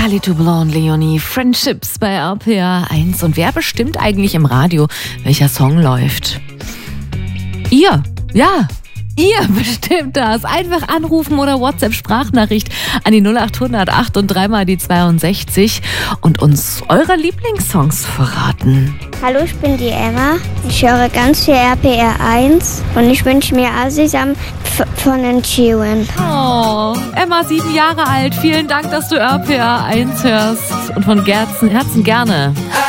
Calito Blanc, Leonie, Friendships bei RPR 1. Und wer bestimmt eigentlich im Radio, welcher Song läuft? Ihr, ja. Ihr bestimmt das. Einfach anrufen oder WhatsApp-Sprachnachricht an die 0800 8 und 3 mal die 62 und uns eure Lieblingssongs verraten. Hallo, ich bin die Emma. Ich höre ganz viel RPR 1 und ich wünsche mir Asisam von den Chiuen. Oh, Emma, 7 Jahre alt. Vielen Dank, dass du RPR 1 hörst und von Herzen gerne.